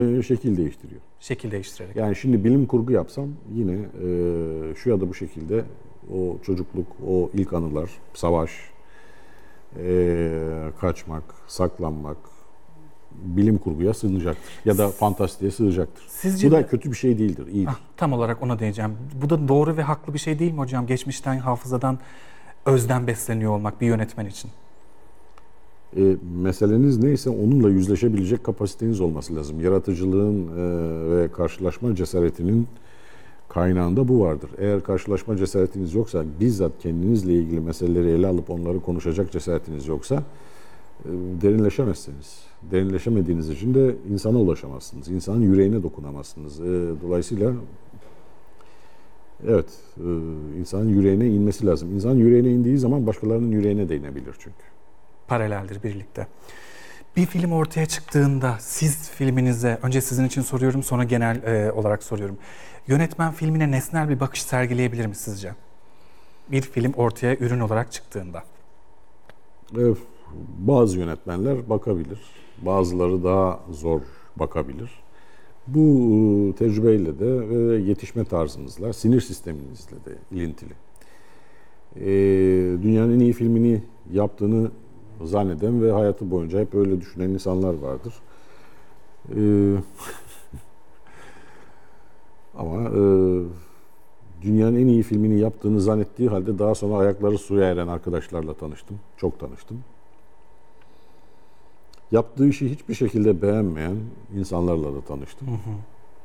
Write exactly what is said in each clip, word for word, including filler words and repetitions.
e, şekil değiştiriyor. Şekil değiştirerek. Yani şimdi bilim kurgu yapsam yine e, şu ya da bu şekilde o çocukluk, o ilk anılar, savaş, e, kaçmak, saklanmak bilim kurguya sığınacaktır. Ya da fantastiğe sığacaktır. Sizce bu da de- kötü bir şey değildir, iyidir. Ah, tam olarak ona değineceğim. Bu da doğru ve haklı bir şey değil mi hocam? Geçmişten, hafızadan, özden besleniyor olmak bir yönetmen için. E, meseleniz neyse onunla yüzleşebilecek kapasiteniz olması lazım. Yaratıcılığın e, ve karşılaşma cesaretinin kaynağında bu vardır. Eğer karşılaşma cesaretiniz yoksa, bizzat kendinizle ilgili meseleleri ele alıp onları konuşacak cesaretiniz yoksa e, derinleşemezsiniz. Derinleşemediğiniz için de insana ulaşamazsınız. İnsanın yüreğine dokunamazsınız. E, dolayısıyla evet, e, insanın yüreğine inmesi lazım. İnsanın yüreğine indiği zaman başkalarının yüreğine de inebilir çünkü. Paraleldir birlikte. Bir film ortaya çıktığında siz filminize, önce sizin için soruyorum sonra genel e, olarak soruyorum. Yönetmen filmine nesnel bir bakış sergileyebilir mi sizce? Bir film ortaya ürün olarak çıktığında. E, bazı yönetmenler bakabilir. Bazıları daha zor bakabilir. Bu e, tecrübeyle de ve yetişme tarzınızla, sinir sisteminizle de ilintili. E, dünyanın en iyi filmini yaptığını zanneden ve hayatı boyunca hep öyle düşünen insanlar vardır. Ee, ama e, dünyanın en iyi filmini yaptığını zannettiği halde daha sonra ayakları suya eren arkadaşlarla tanıştım. Çok tanıştım. Yaptığı işi hiçbir şekilde beğenmeyen insanlarla da tanıştım. Hı hı.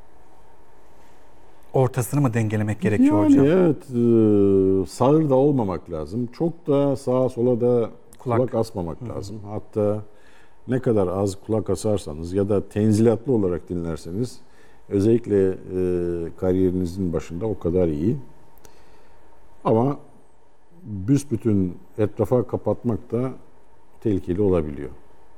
Ortasını mı dengelemek gerekiyor yani hocam? evet, e, sağır da olmamak lazım. Çok da sağa sola da kulak, kulak asmamak Hı. lazım. Hatta ne kadar az kulak asarsanız ya da tenzilatlı olarak dinlerseniz özellikle e, kariyerinizin başında o kadar iyi. Ama büsbütün etrafa kapatmak da tehlikeli olabiliyor.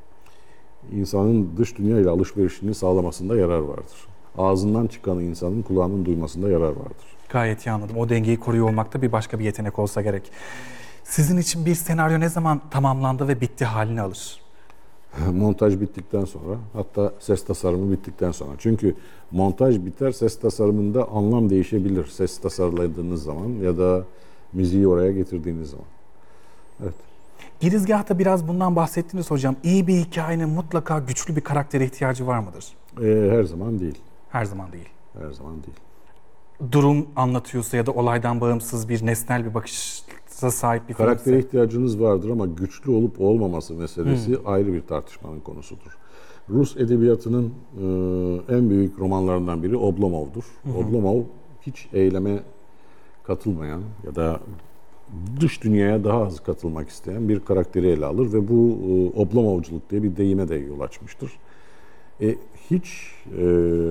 İnsanın dış dünyayla alışverişini sağlamasında yarar vardır. Ağzından çıkanı insanın kulağının duymasında yarar vardır. Gayet iyi anladım. O dengeyi koruyor olmak da bir başka bir yetenek olsa gerek. Sizin için bir senaryo ne zaman tamamlandı ve bitti halini alır? Montaj bittikten sonra, hatta ses tasarımı bittikten sonra. Çünkü montaj biter, ses tasarımında anlam değişebilir. Ses tasarladığınız zaman ya da müziği oraya getirdiğiniz zaman. Evet. Girizgahta biraz bundan bahsettiniz hocam. İyi bir hikayenin mutlaka güçlü bir karaktere ihtiyacı var mıdır? Ee, her zaman değil. Her zaman değil. Her zaman değil. Durum anlatıyorsa ya da olaydan bağımsız bir nesnel bir bakışa sahip bir karaktere filmse... ihtiyacınız vardır ama güçlü olup olmaması meselesi hmm. ayrı bir tartışmanın konusudur. Rus edebiyatının e, en büyük romanlarından biri Oblomov'dur. Hmm. Oblomov hiç eyleme katılmayan ya da dış dünyaya daha az katılmak isteyen bir karakteri ele alır ve bu e, Oblomovculuk diye bir deyime de yol açmıştır. E, hiç e,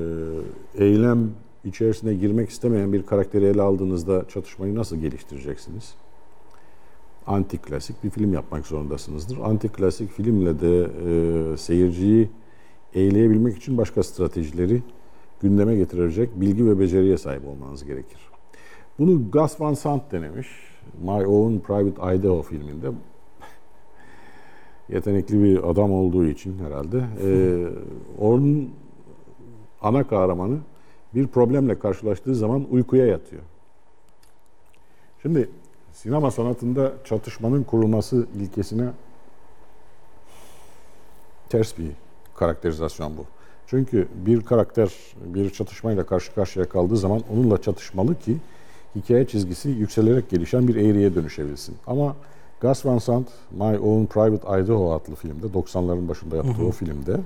eylem içerisine girmek istemeyen bir karakteri ele aldığınızda çatışmayı nasıl geliştireceksiniz? Antiklasik bir film yapmak zorundasınızdır. Antiklasik filmle de e, seyirciyi eğleyebilmek için başka stratejileri gündeme getirecek bilgi ve beceriye sahip olmanız gerekir. Bunu Gus Van Sant denemiş. My Own Private Idaho filminde. Yetenekli bir adam olduğu için herhalde. E, onun ana kahramanı bir problemle karşılaştığı zaman uykuya yatıyor. Şimdi sinema sanatında çatışmanın kurulması ilkesine ters bir karakterizasyon bu. Çünkü bir karakter bir çatışmayla karşı karşıya kaldığı zaman onunla çatışmalı ki hikaye çizgisi yükselerek gelişen bir eğriye dönüşebilsin. Ama Gus Van Sant, My Own Private Idaho adlı filmde, doksanların başında yaptığı hı hı. o filmde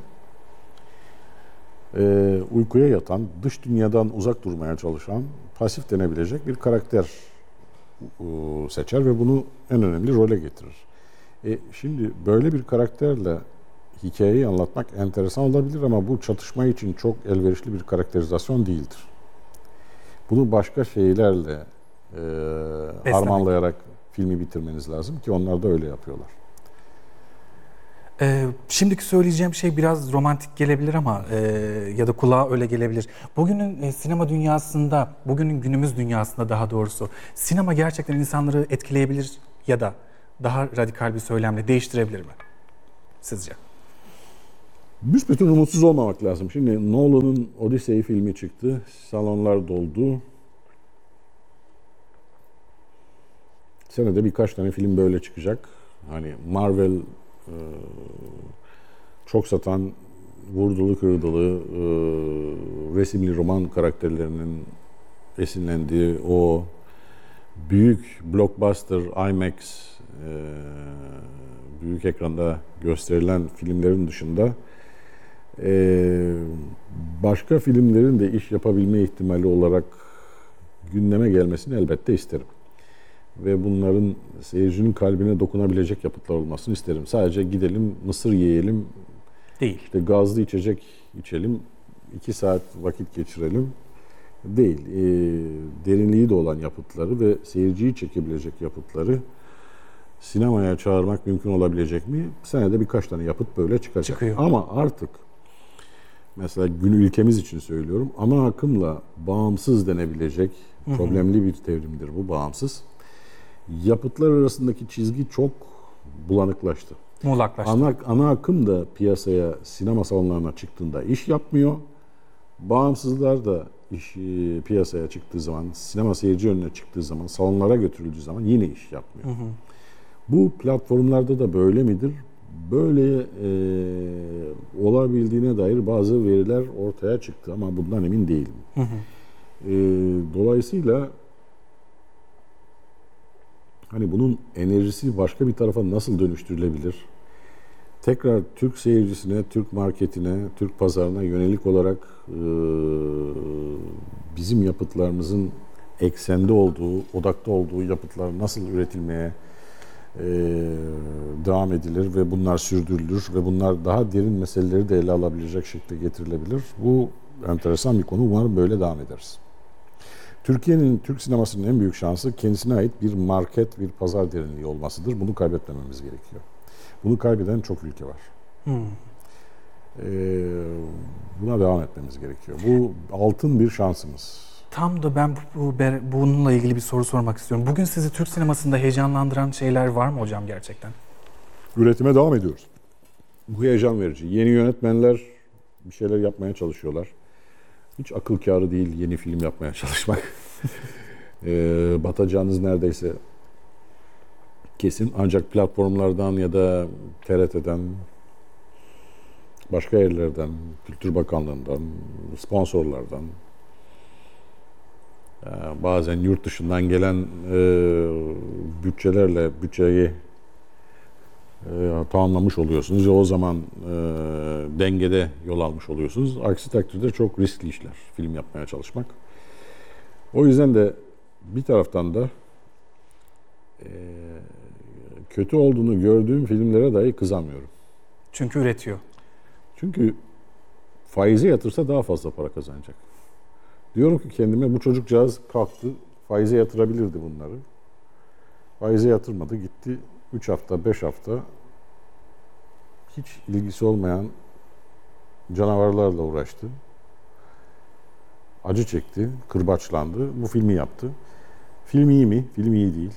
e, uykuya yatan, dış dünyadan uzak durmaya çalışan, pasif denebilecek bir karakter seçer ve bunu en önemli role getirir. E, şimdi böyle bir karakterle hikayeyi anlatmak enteresan olabilir ama bu çatışma için çok elverişli bir karakterizasyon değildir. Bunu başka şeylerle e, harmanlayarak filmi bitirmeniz lazım ki onlar da öyle yapıyorlar. Ee, şimdiki söyleyeceğim şey biraz romantik gelebilir ama e, ya da kulağa öyle gelebilir. Bugünün e, sinema dünyasında, bugünün günümüz dünyasında daha doğrusu sinema gerçekten insanları etkileyebilir ya da daha radikal bir söylemle değiştirebilir mi sizce? Büsbütün umutsuz olmamak lazım. Şimdi Nolan'ın Odyssey filmi çıktı. Salonlar doldu. Senede birkaç tane film böyle çıkacak. Hani Marvel e, çok satan vurdulu kırdılı e, resimli roman karakterlerinin esinlendiği o büyük blockbuster IMAX e, büyük ekranda gösterilen filmlerin dışında e, başka filmlerin de iş yapabilme ihtimali olarak gündeme gelmesini elbette isterim. Ve bunların seyircinin kalbine dokunabilecek yapıtlar olmasını isterim. Sadece gidelim mısır yiyelim, değil. İşte gazlı içecek içelim, iki saat vakit geçirelim değil. E, derinliği de olan yapıtları ve seyirciyi çekebilecek yapıtları sinemaya çağırmak mümkün olabilecek mi? Senede birkaç tane yapıt böyle çıkacak. Çıkıyor. Ama artık mesela gün ülkemiz için söylüyorum, ana akımla bağımsız denebilecek hı hı. problemli bir devrimdir bu, bağımsız. Yapıtlar arasındaki çizgi çok bulanıklaştı. Muğlaklaştı. Ana, ana akım da piyasaya, sinema salonlarına çıktığında iş yapmıyor. Bağımsızlar da iş, e, piyasaya çıktığı zaman, sinema seyirci önüne çıktığı zaman, salonlara götürüldüğü zaman yine iş yapmıyor. Hı hı. Bu platformlarda da böyle midir? Böyle e, olabildiğine dair bazı veriler ortaya çıktı ama bundan emin değilim. Hı hı. E, dolayısıyla hani bunun enerjisi başka bir tarafa nasıl dönüştürülebilir? Tekrar Türk seyircisine, Türk marketine, Türk pazarına yönelik olarak e, bizim yapıtlarımızın eksende olduğu, odakta olduğu yapıtlar nasıl üretilmeye e, devam edilir ve bunlar sürdürülür ve bunlar daha derin meseleleri de ele alabilecek şekilde getirilebilir. Bu enteresan bir konu. Umarım böyle devam ederiz. Türkiye'nin, Türk sinemasının en büyük şansı kendisine ait bir market, bir pazar derinliği olmasıdır. Bunu kaybetmememiz gerekiyor. Bunu kaybeden çok ülke var. Hmm. Ee, buna devam etmemiz gerekiyor. Bu altın bir şansımız. Tam da ben bu, bu, bununla ilgili bir soru sormak istiyorum. Bugün sizi Türk sinemasında heyecanlandıran şeyler var mı hocam gerçekten? Üretime devam ediyoruz. Bu heyecan verici. Yeni yönetmenler bir şeyler yapmaya çalışıyorlar. Hiç akıl kârı değil yeni film yapmaya çalışmak. ee, batacağınız neredeyse kesin. Ancak platformlardan ya da T R T'den, başka yerlerden, Kültür Bakanlığı'ndan, sponsorlardan, bazen yurt dışından gelen e, bütçelerle bütçeyi e, tamamlamış oluyorsunuz ve o zaman e, dengede yol almış oluyorsunuz. Aksi takdirde çok riskli işler film yapmaya çalışmak. O yüzden de bir taraftan da e, kötü olduğunu gördüğüm filmlere dahi kızamıyorum. Çünkü üretiyor. Çünkü faize yatırsa daha fazla para kazanacak. Diyorum ki kendime bu çocukcağız kalktı, faize yatırabilirdi bunları. Faize yatırmadı, gitti üç hafta, beş hafta hiç ilgisi olmayan canavarlarla uğraştı. Acı çekti, kırbaçlandı, bu filmi yaptı. Film iyi mi? Film iyi değil.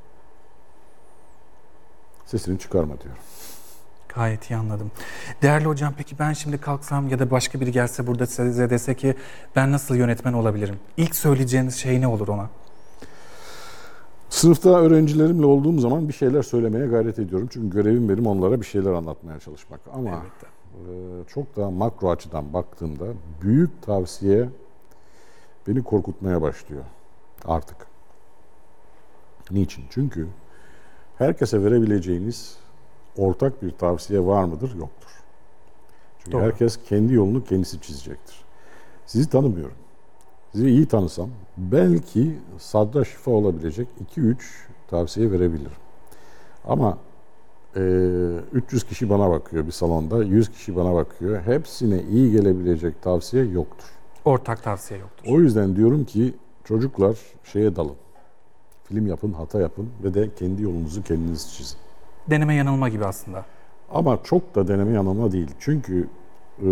Sesini çıkarma diyorum. Gayet iyi anladım. Değerli hocam, peki ben şimdi kalksam ya da başka biri gelse burada size dese ki ben nasıl yönetmen olabilirim? İlk söyleyeceğiniz şey ne olur ona? Sınıfta öğrencilerimle olduğum zaman bir şeyler söylemeye gayret ediyorum. Çünkü görevim benim onlara bir şeyler anlatmaya çalışmak. Ama evet. e, çok daha makro açıdan baktığımda büyük tavsiye beni korkutmaya başlıyor artık. Niçin? Çünkü herkese verebileceğiniz ortak bir tavsiye var mıdır? Yoktur. Çünkü Doğru. herkes kendi yolunu kendisi çizecektir. Sizi tanımıyorum. Sizi iyi tanısam belki sadra şifa olabilecek iki üç tavsiye verebilirim. Ama e, üç yüz kişi bana bakıyor bir salonda, yüz kişi bana bakıyor. Hepsine iyi gelebilecek tavsiye yoktur. Ortak tavsiye yoktur. O yüzden diyorum ki çocuklar şeye dalın. Film yapın, hata yapın ve de kendi yolunuzu kendiniz çizin. Deneme yanılma gibi aslında. Ama çok da deneme yanılma değil. Çünkü e,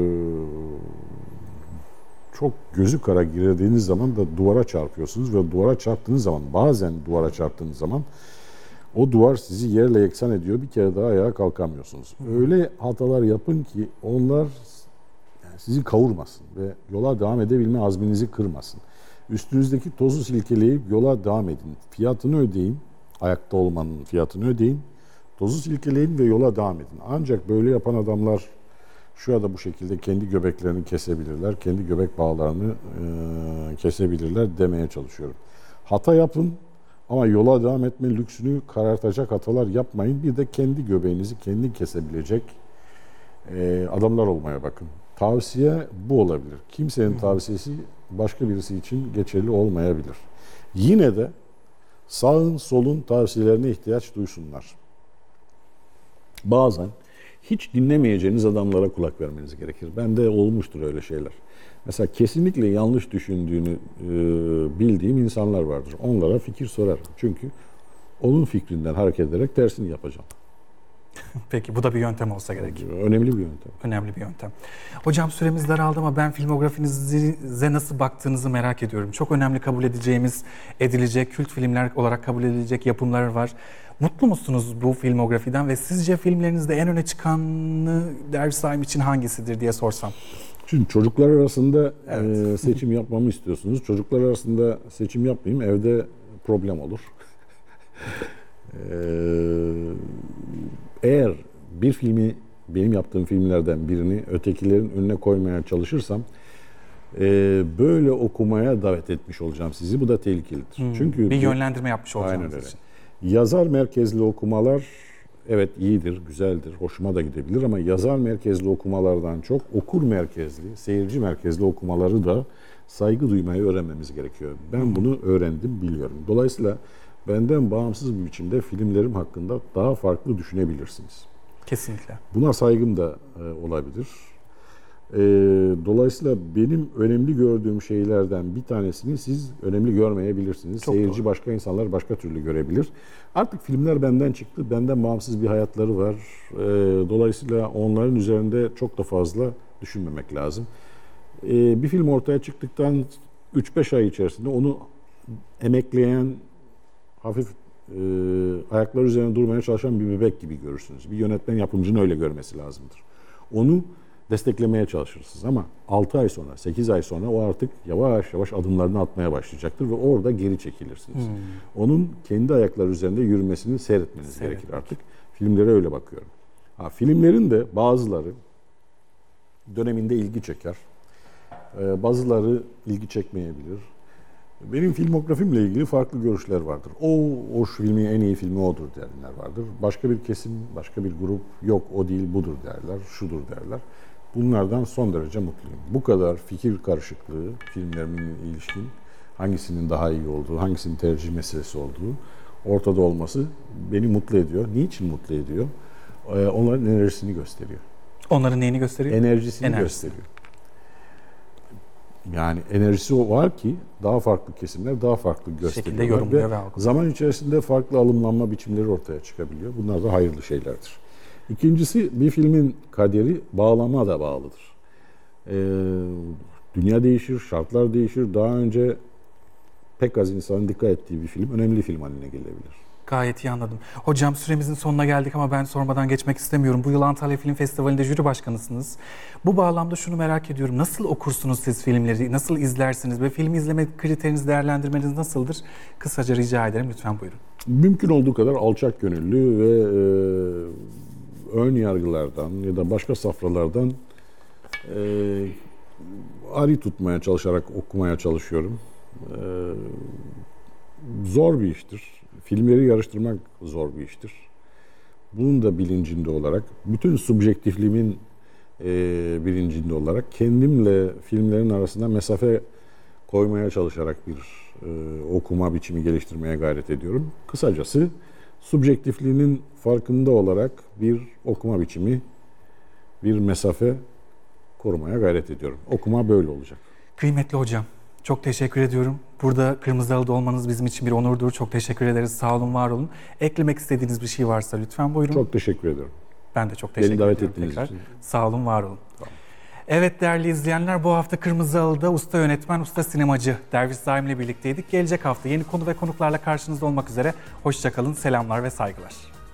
çok gözü kara girdiğiniz zaman da duvara çarpıyorsunuz ve duvara çarptığınız zaman, bazen duvara çarptığınız zaman O duvar sizi yerle yeksan ediyor. Bir kere daha ayağa kalkamıyorsunuz. Öyle hatalar yapın ki onlar yani sizi kavurmasın ve yola devam edebilme azminizi kırmasın. Üstünüzdeki tozu silkeleyip yola devam edin. Fiyatını ödeyin. Ayakta olmanın fiyatını ödeyin. Tozu silkeleyin ve yola devam edin. Ancak böyle yapan adamlar şu ya da bu şekilde kendi göbeklerini kesebilirler. Kendi göbek bağlarını e, kesebilirler demeye çalışıyorum. Hata yapın ama yola devam etme lüksünü karartacak hatalar yapmayın. Bir de kendi göbeğinizi kendi kesebilecek e, adamlar olmaya bakın. Tavsiye bu olabilir. Kimsenin tavsiyesi başka birisi için geçerli olmayabilir. Yine de sağın solun tavsiyelerine ihtiyaç duysunlar. Bazen hiç dinlemeyeceğiniz adamlara kulak vermeniz gerekir. Bende olmuştur öyle şeyler. Mesela kesinlikle yanlış düşündüğünü e, bildiğim insanlar vardır. Onlara fikir sorarım. Çünkü onun fikrinden hareket ederek tersini yapacağım. Peki bu da bir yöntem olsa gerek. Önemli bir yöntem. Önemli bir yöntem. Hocam süremiz daraldı ama ben filmografinize nasıl baktığınızı merak ediyorum. Çok önemli kabul edeceğimiz, edilecek, kült filmler olarak kabul edilecek yapımlar var. Mutlu musunuz bu filmografiden ve sizce filmlerinizde en öne çıkanı Derviş için hangisidir diye sorsam? Şimdi çocuklar arasında Evet. e, seçim yapmamı istiyorsunuz. Çocuklar arasında seçim yapmayayım, evde problem olur. Eğer bir filmi, benim yaptığım filmlerden birini ötekilerin önüne koymaya çalışırsam böyle okumaya davet etmiş olacağım sizi. Bu da tehlikelidir. Hmm. Çünkü bir yönlendirme yapmış olacağınız aynen öyle. için. Yazar merkezli okumalar evet iyidir, güzeldir, hoşuma da gidebilir ama yazar merkezli okumalardan çok okur merkezli, seyirci merkezli okumaları da saygı duymayı öğrenmemiz gerekiyor. Ben bunu öğrendim, biliyorum. Dolayısıyla benden bağımsız bir biçimde filmlerim hakkında daha farklı düşünebilirsiniz. Kesinlikle. Buna saygım da e, olabilir. E, dolayısıyla benim önemli gördüğüm şeylerden bir tanesini siz önemli görmeyebilirsiniz. Çok Seyirci doğru. başka insanlar başka türlü görebilir. Artık filmler benden çıktı. Benden bağımsız bir hayatları var. E, dolayısıyla onların üzerinde çok da fazla düşünmemek lazım. E, bir film ortaya çıktıktan üç beş ay içerisinde onu emekleyen, hafif e, ayaklar üzerine durmaya çalışan bir bebek gibi görürsünüz. Bir yönetmen yapımcının öyle görmesi lazımdır. Onu desteklemeye çalışırsınız ama altı ay sonra, sekiz ay sonra o artık yavaş yavaş adımlarını atmaya başlayacaktır ve orada geri çekilirsiniz. Hmm. Onun kendi ayakları üzerinde yürümesini seyretmeniz Seyretmek. gerekir artık. Filmlere öyle bakıyorum. Ha, filmlerin de bazıları döneminde ilgi çeker. Ee, bazıları ilgi çekmeyebilir. Benim filmografimle ilgili farklı görüşler vardır. O, o filmin en iyi filmi odur diyenler vardır. Başka bir kesim, başka bir grup yok o değil budur derler, şudur derler. Bunlardan son derece mutluyum. Bu kadar fikir karışıklığı filmlerimin ilişkin, hangisinin daha iyi olduğu, hangisinin tercih meselesi olduğu ortada olması beni mutlu ediyor. Niçin mutlu ediyor? Ee, onların enerjisini gösteriyor. Onların neyini gösteriyor? Enerjisini Enerjisi. gösteriyor. Yani enerjisi var ki daha farklı kesimler daha farklı gösteriyorlar. Şekilde yorumluyor ve algılıyor. Zaman içerisinde farklı alımlanma biçimleri ortaya çıkabiliyor. Bunlar da hayırlı şeylerdir. İkincisi bir filmin kaderi bağlama da bağlıdır. Ee, dünya değişir, şartlar değişir. Daha önce pek az insanın dikkat ettiği bir film önemli film haline gelebilir. Gayet iyi anladım. Hocam süremizin sonuna geldik ama ben sormadan geçmek istemiyorum. Bu yıl Antalya Film Festivali'nde jüri başkanısınız. Bu bağlamda şunu merak ediyorum. Nasıl okursunuz siz filmleri? Nasıl izlersiniz? Ve film izleme kriterinizi, değerlendirmeniz nasıldır? Kısaca rica ederim. Lütfen buyurun. Mümkün olduğu kadar alçak gönüllü ve e, ön yargılardan ya da başka safralardan e, ari tutmaya çalışarak okumaya çalışıyorum. E, zor bir iştir. Filmleri yarıştırmak zor bir iştir. Bunun da bilincinde olarak, bütün subjektifliğimin e, bilincinde olarak kendimle filmlerin arasında mesafe koymaya çalışarak bir e, okuma biçimi geliştirmeye gayret ediyorum. Kısacası subjektifliğinin farkında olarak bir okuma biçimi, bir mesafe korumaya gayret ediyorum. Okuma böyle olacak. Kıymetli hocam, çok teşekkür ediyorum. Burada Kırmızı Halı'da olmanız bizim için bir onurdur. Çok teşekkür ederiz. Sağ olun, var olun. Eklemek istediğiniz bir şey varsa lütfen buyurun. Çok teşekkür ederim. Ben de çok teşekkür Beni davet ederim ettiğiniz tekrar. için. Sağ olun, var olun. Tamam. Evet değerli izleyenler, bu hafta Kırmızı Halı'da usta yönetmen, usta sinemacı Derviş Zaim ile birlikteydik. Gelecek hafta yeni konu ve konuklarla karşınızda olmak üzere. Hoşça kalın, selamlar ve saygılar.